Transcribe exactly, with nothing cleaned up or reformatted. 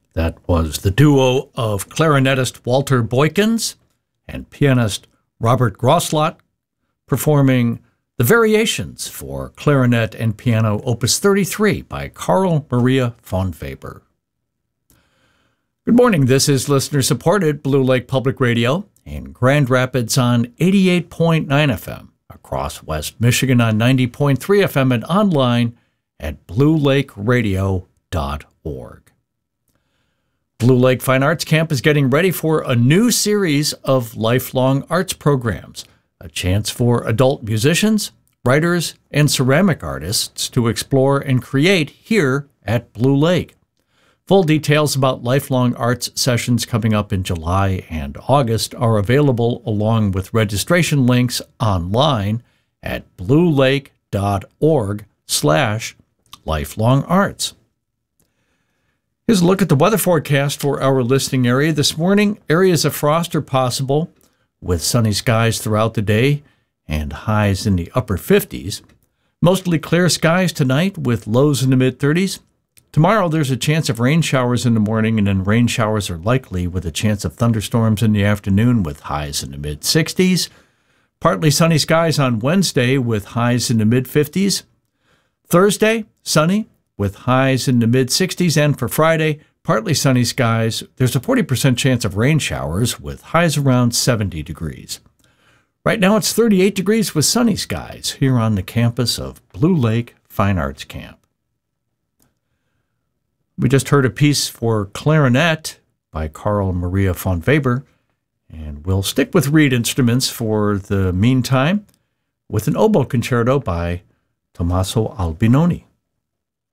That was the duo of clarinetist Walter Boykins and pianist Robert Grosslot performing the Variations for Clarinet and Piano Opus thirty-three by Carl Maria von Weber. Good morning. This is listener-supported Blue Lake Public Radio in Grand Rapids on eighty-eight point nine F M, across West Michigan on ninety point three F M, and online at blue lake radio dot org. Blue Lake Fine Arts Camp is getting ready for a new series of lifelong arts programs, a chance for adult musicians, writers, and ceramic artists to explore and create here at Blue Lake. Full details about lifelong arts sessions coming up in July and August are available along with registration links online at blue lake dot org slash lifelong arts. Here's a look at the weather forecast for our listening area. This morning, areas of frost are possible with sunny skies throughout the day and highs in the upper fifties. Mostly clear skies tonight with lows in the mid thirties. Tomorrow, there's a chance of rain showers in the morning, and then rain showers are likely with a chance of thunderstorms in the afternoon with highs in the mid sixties. Partly sunny skies on Wednesday with highs in the mid fifties. Thursday, sunny with highs in the mid sixties, and for Friday, partly sunny skies. There's a forty percent chance of rain showers with highs around seventy degrees. Right now it's thirty-eight degrees with sunny skies here on the campus of Blue Lake Fine Arts Camp. We just heard a piece for clarinet by Carl Maria von Weber, and we'll stick with reed instruments for the meantime with an oboe concerto by Tommaso Albinoni.